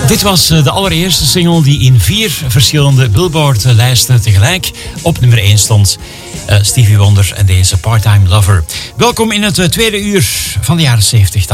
Dit was de allereerste single die in 4 verschillende Billboard-lijsten tegelijk op nummer 1 stond. Stevie Wonder en deze Part-Time Lover. Welkom in het tweede uur van de jaren 70.